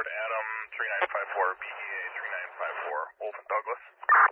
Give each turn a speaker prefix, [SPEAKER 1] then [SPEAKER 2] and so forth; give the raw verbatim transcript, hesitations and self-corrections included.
[SPEAKER 1] Adam three nine five four, B E A three nine five four, Wolf and Douglas.